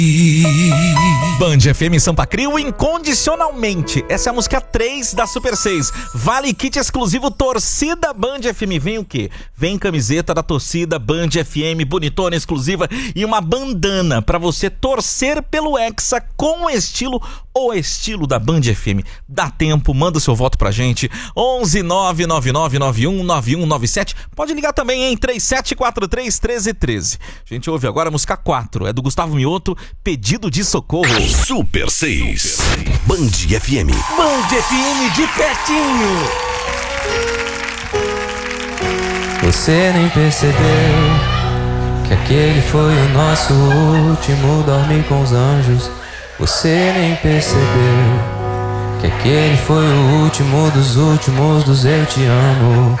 Band FM Sampa Crio, Incondicionalmente. Essa é a música 3 da Super 6. Vale kit exclusivo Torcida Band FM. Vem o quê? Vem camiseta da torcida Band FM, bonitona, exclusiva, e uma bandana pra você torcer pelo Hexa com o estilo da Band FM. Dá tempo, manda o seu voto pra gente. 11 99991 9197. Pode ligar também em 3743 1313. A gente ouve agora a música 4. É do Gustavo Mioto, Pedido de Socorro. Super 6. Band FM. Band FM de pertinho. Você nem percebeu que aquele foi o nosso último dormir com os anjos. Você nem percebeu que aquele foi o último dos eu te amo.